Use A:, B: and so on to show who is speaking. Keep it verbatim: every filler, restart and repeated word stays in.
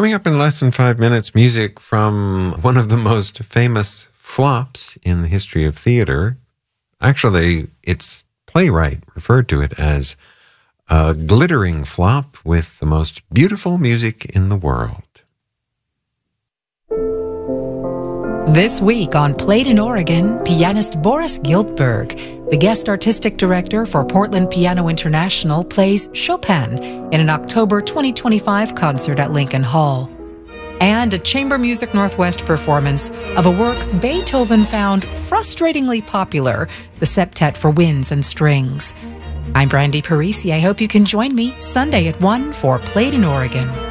A: Coming up in less than five minutes, music from one of the most famous flops in the history of theater. Actually, its playwright referred to it as a glittering flop with the most beautiful music in the world.
B: This week on Played in Oregon, pianist Boris Giltburg, the guest artistic director for Portland Piano International, plays Chopin in an October twenty twenty-five concert at Lincoln Hall. And a Chamber Music Northwest performance of a work Beethoven found frustratingly popular, the Septet for Winds and Strings. I'm Brandy Parisi. I hope you can join me Sunday at one for Played in Oregon.